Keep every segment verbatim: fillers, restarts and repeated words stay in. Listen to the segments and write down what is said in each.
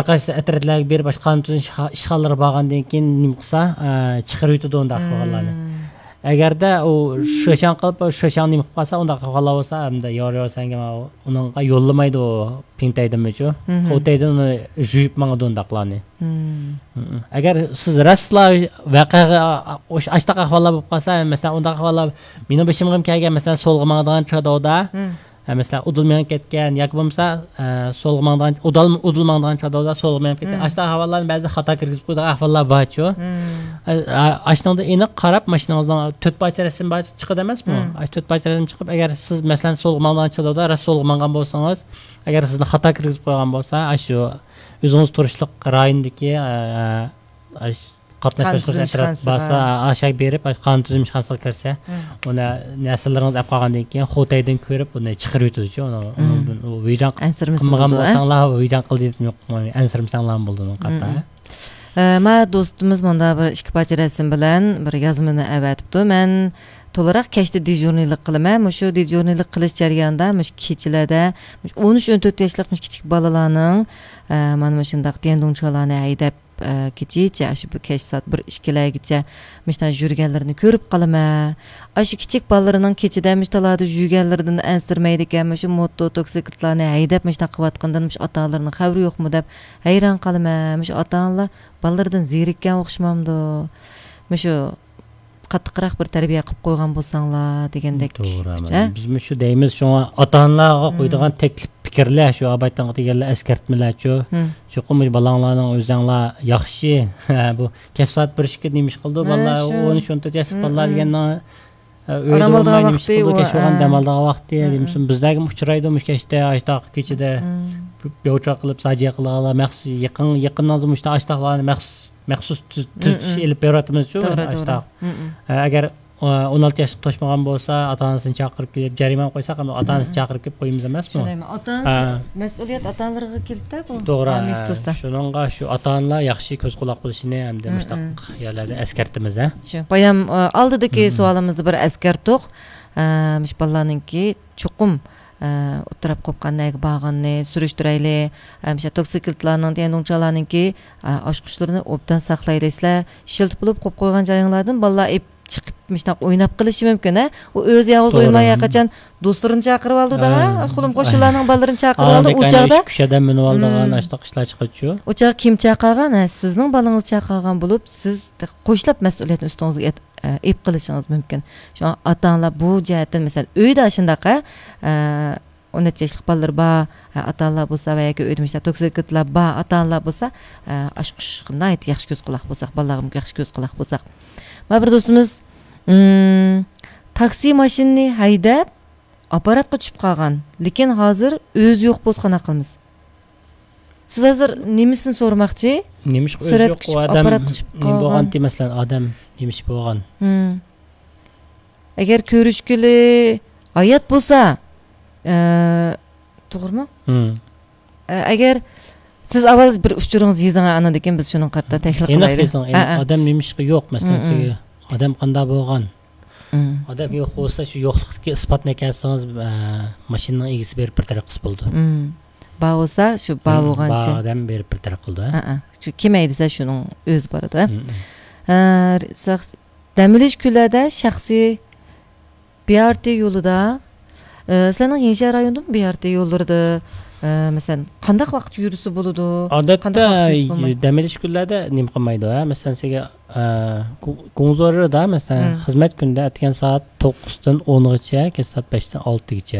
tarqash atratlarga berib qonun tuzum ishg'ollari bo'lgandan keyin nima qilsa chiqarib yutadi unda qilganlarni agarda u sho'shan qilib sho'shan nima qilib qolsa unda qilganlar bo'lsa hamda yor yor sanga unga yo'llamaydi u pingtaydimichu xotaydan uni juyib mangadi undaqlarni agar siz rasla voqeaga o'sha ashtaqa ahvollar bo'lib qolsa masalan unda ahvollar meni bishimga kelgan masalan so'lga mangadigan chadovda mesela udulmayan ketken, yak bo'lmasa so'lg'mangdan udal udulmangdan chadovda so'lg'mayan ketken. Ashta ahvollarni ba'zi xato kirgizib qo'ygan ahvollar bor-ku. Ashnada aniq qarab mashinangizdan to'rt parcha rasm bor chiqadi emasmi? Ash to'rt parcha rasm chiqib, agar siz masalan so'lg'mangdan chadovda ras so'lg'mangan bo'lsangiz, agar sizni xato kirgizib qo'ygan bo'lsa, shu o'zingiz turishlik rayondagi qatnash qilish basa aşağı berib qonun tuzum ishxonasiga kirsa uni nasllarimiz olib qolgandan keyin xotaydan ko'rib uni chiqarib yutadi-ku uni vijdon qilmagan bo'lsanglar vijdon qildingiz ansirmasanglar bo'ldi uni qatta ma do'stimiz menda bir ikki parcha rasm bilan bir yozmani avatibdi men to'laroq kechda dejurnilik qilaman shu dejurnilik qilish jarayonida kechalarda o'n uch o'n to'rt yoshlik kichik bolalarning mana shundaq dendungchalarni haydab kechicha shu kech soat bir ikkilargacha mishdan yurganlarini ko'rib qolaman shu kichik bolalarning kechida mishtalarda yurganlaridan ansirmaydi ekan shu moto toksiklarni haydab mishdan qilayotgandan mish ota-onalarning xabari yo'qmi deb hayron qolaman mish ota-onalar bolalardan zerikkan o'xshamamdi shu qattiqroq bir tarbiya qilib qo'ygan bo'lsanglar degandek biz shu deymiz shunga ota-onalarga qo'ydigan taklif fikrlar shu abaytdan deganlar eskartmalarchu chuqur balanglarning o'zinglar yaxshi bu kech soat bir ishga nima ish qildi bolalar o'n uch o'n to'rt yoshli bolalar degandan Ramazan vaqti kechgan damaldagi vaqti deymiz bizdagi uchraydi kechda ashtaq kechida yo'cha qilib sajiya qilganlar maxsus yaqin yaqindan mushta ashtaqlarni maxsus maxsus tutish ilib beryapmiz shu ashtaq agar o'n olti yoshga to'shmagan bo'lsa ota-onasini chaqirib kelib jarima qo'ysak ham ota-onasini chaqirib kelib qo'yamiz emasmi ota-onasi mas'uliyat ota-onalarga keldi bu to'g'ri shuningga shu ota-onalar yaxshi ko'z quloq bo'lishini hamda mustaq yerlarda eskartimiz a shu bayam oldidagi savolimizni bir eskartdik mish bolalarninki chuqum o'tirib qolganlarga bag'anni surishtirayli o'sha toksiklarning dendungchalarninki oshqushlarini obdan saqlaydilar shiltib bo'lib qo'yib qo'ygan joyinglardan bolalar chiqib mishnaq o'ynab qilishi mumkin a u o'zi yolg'iz o'ynamay qachon do'stlarini chaqirib oldi da xulim qo'shnilarning bolalarini chaqirib oldi u chog'da kushadan minib oldigan ashta qishlar chiqadi-ku u chog' kim chaqirgan sizning bolangiz chaqirgan bo'lib siz qo'shlab mas'uliyatni ustingizga ep qilishingiz mumkin shu ota-onalar bu jihatdan masalan uyda shundaqa o'n necha yoshli bolalar bor ota-onalar bo'lsa va yoki uyda mishnaq toksiklar bor ota-onalar bo'lsa ashqushqindan yaxshi ko'z quloq bo'lsak bolalarga yaxshi ko'z quloq bo'lsak ma bir do'stimiz taksi mashinani haydab apparatga tushib qolgan lekin hozir o'zi yo'q bo'lsa qanaqa qilamiz siz hozir nemisini so'ramoqchi nemish o'zi yo'q odam nima bo'lgan demaslar odam nemish bo'lgan agar ko'rishgili hayot bo'lsa to'g'rimi agar siz avval bir uchuringiz yezgan anadan keyin biz shuni qarta tahlil qilaylik odam nemishqa yo'q masalan odam qanday bo'lgan odam yo'q bo'lsa shu yo'qlikka isbotni kelsangiz mashinaning egasi berib bir taraf qilib bo'ldi ba bo'lsa shu ba bo'lgancha odam berib bir taraf qildi shu kelmaydi desa shuning o'zi boradi damilish kunlarda shaxsiy B R T yo'lida sening yashar rayoningmi B R T yo'llarida masalan qanday vaqt yurisi bo'ladi odatda damilish kunlarda nima qilmaydi masalan sizga kunzorida masalan xizmat kunida aytgan soat to'qqizdan o'ngacha kech soat beshdan oltigacha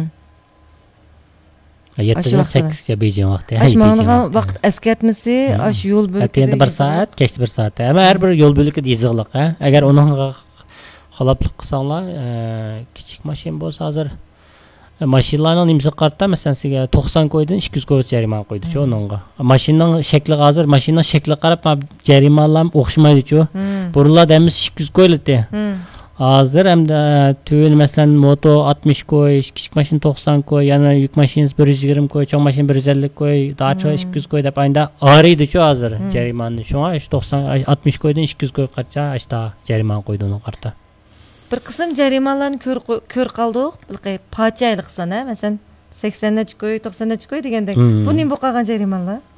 yettidan sakkizgacha bejin vaqti ashmag'an vaqt eskartmasi ash yo'l bo'ligi endi bir soat kechda bir soat ama har bir yo'l bo'ligi yezig'liq agar uni xaloblik qilsanglar kichik mashina bo'lsa hozir mashinalarning nimasi qarta masalan sizga to'qson qo'ydan ikki yuz qo'y jarima qo'ydi shu unga mashinaning shakli hozir mashinaning shakli qarab jarimalar o'xshamaydi-ku burunlar deymiz ikki yuz qo'yildi hozir hamda tuvil masalan moto oltmish qo'y kichik mashina to'qson qo'y yana yuk mashinasi bir yuz yigirma qo'y cho'ng mashina bir yuz ellik qo'y dacha ikki yuz qo'y deb aynda ariydi-ku hozir jarimani shunga to'qson oltmish qo'ydan ikki yuz qo'y qatcha ashta jarima qo'ydi uni qarta bir qism jarimalarni ko'r qoldik bilqay pochaylik sana masalan sakson qo'y to'qson qo'y degandek bu nima bo'lib qolgan jarimalar